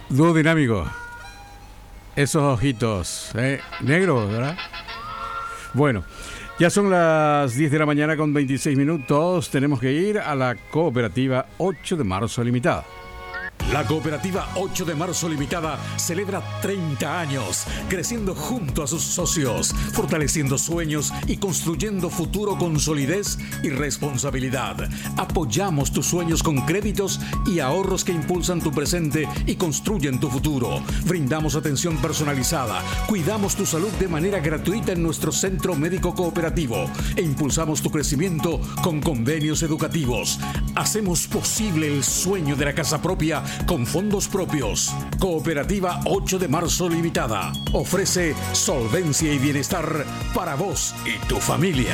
Dúo dinámico. Esos ojitos, negros, ¿verdad? Bueno, ya son las 10 de la mañana con 26 minutos. Tenemos que ir a la Cooperativa 8 de Marzo Limitada. La Cooperativa 8 de Marzo Limitada celebra 30 años, creciendo junto a sus socios, fortaleciendo sueños y construyendo futuro con solidez y responsabilidad. Apoyamos tus sueños con créditos y ahorros que impulsan tu presente y construyen tu futuro. Brindamos atención personalizada, cuidamos tu salud de manera gratuita en nuestro centro médico cooperativo e impulsamos tu crecimiento con convenios educativos. Hacemos posible el sueño de la casa propia con fondos propios. Cooperativa 8 de Marzo Limitada ofrece solvencia y bienestar para vos y tu familia.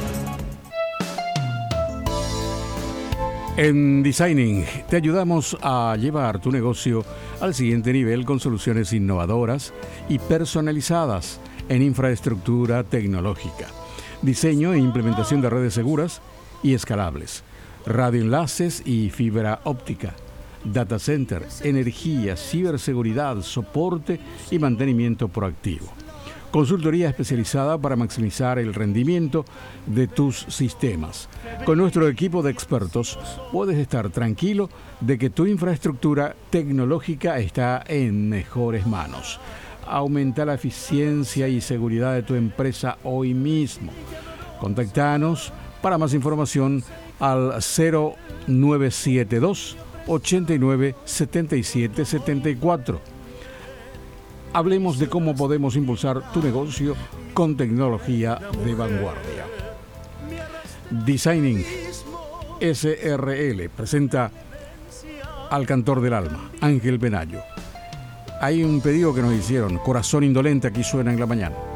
En Designing te ayudamos a llevar tu negocio al siguiente nivel con soluciones innovadoras y personalizadas en infraestructura tecnológica, diseño e implementación de redes seguras y escalables, radioenlaces y fibra óptica, data center, energía, ciberseguridad, soporte y mantenimiento proactivo. Consultoría especializada para maximizar el rendimiento de tus sistemas. Con nuestro equipo de expertos puedes estar tranquilo de que tu infraestructura tecnológica está en mejores manos. Aumenta la eficiencia y seguridad de tu empresa hoy mismo. Contactanos para más información al 0972 89 77 74. Hablemos de cómo podemos impulsar tu negocio con tecnología de vanguardia. Designing SRL presenta al cantor del alma, Ángel Benayo. Hay un pedido que nos hicieron, Corazón Indolente, aquí suena en la mañana.